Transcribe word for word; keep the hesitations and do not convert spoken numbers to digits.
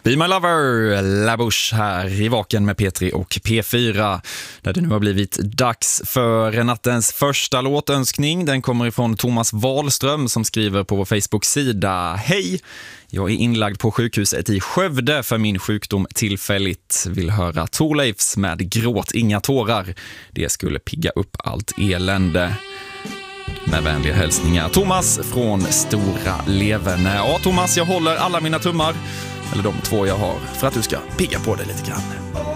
Be My Lover, La Bouche här i Vaken med P tre och P fyra. Där det nu har blivit dags för nattens första låtönskning. Den kommer ifrån Thomas Wahlström som skriver på vår Facebook-sida: Hej, jag är inlagd på sjukhuset i Skövde för min sjukdom tillfälligt. Vill höra Thorleifs med Gråt inga tårar. Det skulle pigga upp allt elände. Med vänliga hälsningar Thomas från Stora Leverne. Ja, Thomas, jag håller alla mina tummar, eller de två jag har, för att du ska pigga på det lite grann.